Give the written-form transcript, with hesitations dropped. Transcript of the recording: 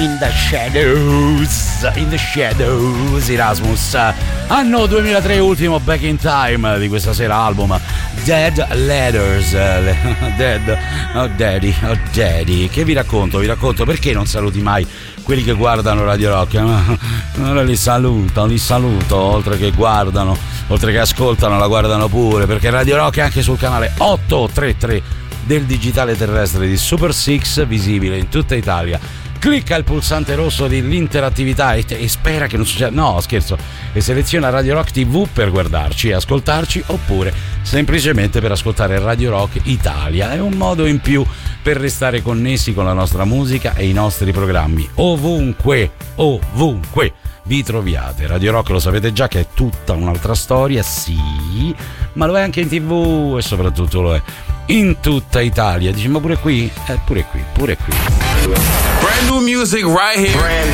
In the Shadows, Erasmus, anno 2003, ultimo Back in Time di questa sera, album Dead Letters. Daddy, che vi racconto, perché non saluti mai quelli che guardano Radio Rock? Allora li saluto, oltre che guardano, oltre che ascoltano, la guardano pure, perché Radio Rock è anche sul canale 833 del digitale terrestre di Super 6, visibile in tutta Italia. Clicca il pulsante rosso dell'interattività e spera che non succeda. No, scherzo. E seleziona Radio Rock TV per guardarci e ascoltarci, oppure semplicemente per ascoltare Radio Rock Italia. È un modo in più per restare connessi con la nostra musica e i nostri programmi. Ovunque vi troviate. Radio Rock lo sapete già che è tutta un'altra storia, sì, ma lo è anche in TV e soprattutto lo è in tutta Italia. Dici, ma pure qui? Pure qui. Brand new music right here.